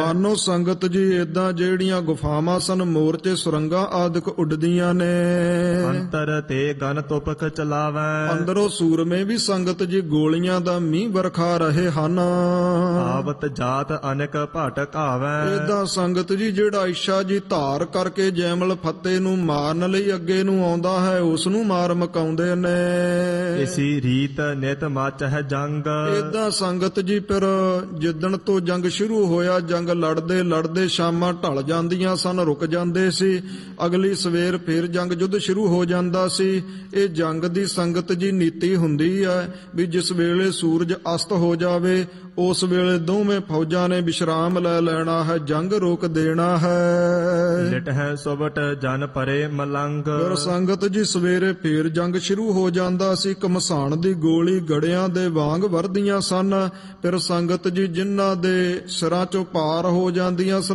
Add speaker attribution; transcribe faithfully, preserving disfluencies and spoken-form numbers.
Speaker 1: ਮਾਨੋ ਸੰਗਤ ਜੀ ਏਦਾਂ ਜਿਹੜੀਆਂ ਗੁਫਾਵਾਂ ਸਨ, ਮੋਰਚੇ ਸੁਰੰਗਾਂ ਆਦਿਕ ਉੱਡਦੀਆਂ ਨੇ।
Speaker 2: ਅੰਤਰ ਤੇ ਗਨ ਤੁਪਕ ਚਲਾਵੈ,
Speaker 1: ਅੰਦਰੋਂ ਸੂਰਮੇ ਵੀ ਸੰਗਤ ਜੀ ਗੋਲੀਆਂ ਦਾ ਮੀਂਹ ਵਰਖਾ ਰਹੇ ਹਨ।
Speaker 2: ਆਵਤ ਜਾਤ ਅਨੇਕ ਭਟਕ ਆਵੈ,
Speaker 1: ਏਦਾਂ ਸੰਗਤ ਜੀ ਜਿਹੜਾ ਇੱਛਾ ਜੀ ਧਾਰ ਕਰਕੇ ਜੈਮਲ ਫੱਤੇ ਨੂੰ ਮਾਰਨ ਲਈ ਅੱਗੇ ਨੂੰ ਆਉਂਦਾ ਹੈ, ਉਸ ਨੂੰ ਮਾਰ ਮਕਾਉਂਦੇ ਨੇ।
Speaker 2: ਇਸੀ ਰੀਤ ਨਿਤ ਮਚ ਹੈ ਜੰਗ,
Speaker 1: ਏਦਾਂ ਸੰਗਤ ਜੀ ਫਿਰ ਜਿੱਦਣ ਤੋਂ ਜੰਗ ਸ਼ੁਰੂ ਹੋਇਆ, ਜੰਗ ਲੜਦੇ ਲੜਦੇ ਸ਼ਾਮਾਂ ਢਲ ਜਾਂਦੀਆਂ ਸਨ, ਰੁਕ ਜਾਂਦੇ ਸੀ। ਅਗਲੀ ਸਵੇਰ ਫਿਰ ਜੰਗ ਯੁੱਧ ਸ਼ੁਰੂ ਹੋ ਜਾਂਦਾ ਸੀ। ਇਹ ਜੰਗ ਦੀ ਸੰਗਤ ਜੀ ਨੀਤੀ ਹੁੰਦੀ ਹੈ ਵੀ ਜਿਸ ਵੇਲੇ ਸੂਰਜ ਅਸਤ ਹੋ ਜਾਵੇ ਉਸ ਵੇਲੇ ਦੋਵੇਂ ਫੌਜਾਂ ਨੇ ਵਿਸ਼ਰਾਮ ਲੈ ਲੈਣਾ ਹੈ, ਜੰਗ ਰੋਕ ਦੇਣਾ ਹੈ।
Speaker 2: ਲਿਟ ਹੈ ਸੁਬਟ ਜਨ ਪਰੇ ਮਲੰਗ,
Speaker 1: ਫਿਰ ਸੰਗਤ ਜੀ ਸਵੇਰੇ ਫੇਰ ਜੰਗ ਸ਼ੁਰੂ ਹੋ ਜਾਂਦਾ ਸੀ। ਘਮਸਾਣ ਦੀ ਗੋਲੀ ਗੜਿਆਂ ਦੇ ਵਾਂਗ ਵਰਦੀਆਂ ਸਨ। ਫਿਰ ਸੰਗਤ ਜੀ ਜਿਨ੍ਹਾਂ ਦੇ ਸਿਰਾਂ ਚੋਂ ਪਾਰ ਹੋ ਜਾਂਦੀਆਂ